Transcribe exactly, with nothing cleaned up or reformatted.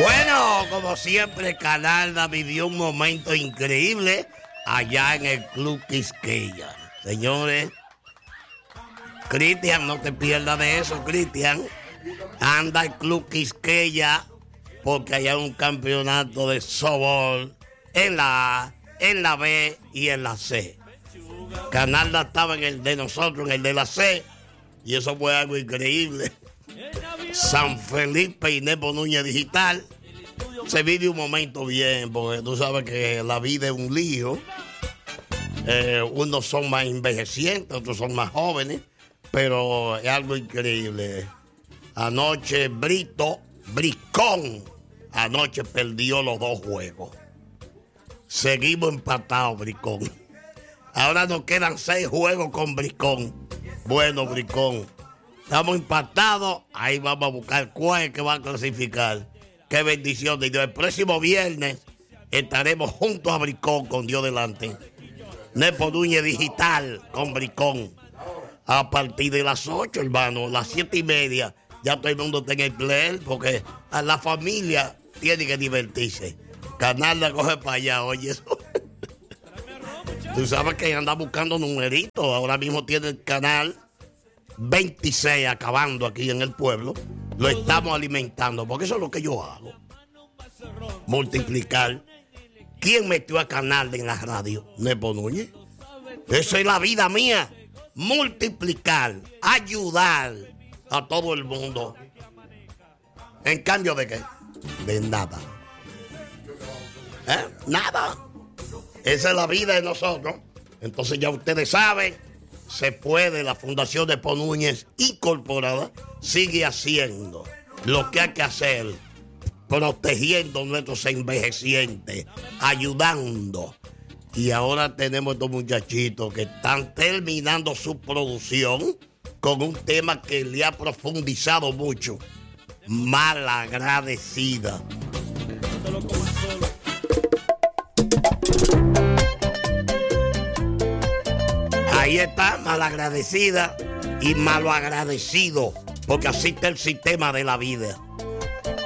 Bueno, como siempre, Canalda vivió un momento increíble allá en el Club Quisqueya. Señores, Cristian, no te pierdas de eso, Cristian. Anda al Club Quisqueya porque hay un campeonato de softball en la A, en la B y en la C. Canalda estaba en el de nosotros, en el de la C, y eso fue algo increíble. San Felipe y Nepo Núñez Digital. Se vive un momento bien, porque tú sabes que la vida es un lío. Eh, unos son más envejecientes, otros son más jóvenes, pero es algo increíble. Anoche Brito, Bricón, anoche perdió los dos juegos. Seguimos empatados, Bricón. Ahora nos quedan seis juegos con Bricón. Bueno, Bricón, estamos empatados. Ahí vamos a buscar cuál es que va a clasificar. Qué bendición de Dios. El próximo viernes estaremos juntos a Bricón con Dios delante. Nepo Núñez Digital con Bricón. A partir de las ocho, hermano, las siete y media, ya todo el mundo está en el player porque a la familia tiene que divertirse. Canalda coge para allá, oye eso. Tú sabes que anda buscando numeritos. Ahora mismo tiene el canal veintiséis acabando aquí en el pueblo. Lo estamos alimentando, porque eso es lo que yo hago. Multiplicar. ¿Quién metió a Canalda en la radio? Nepo Núñez. Esa es la vida mía. Multiplicar, ayudar a todo el mundo. ¿En cambio de qué? De nada. ¿Eh? Nada. Esa es la vida de nosotros. Entonces ya ustedes saben, se puede, la Fundación Nepo Núñez Incorporada sigue haciendo lo que hay que hacer, protegiendo a nuestros envejecientes, ayudando. Y ahora tenemos estos muchachitos que están terminando su producción con un tema que le ha profundizado mucho. Malagradecida. Ahí está, malagradecida y malo agradecido, porque así está el sistema de la vida.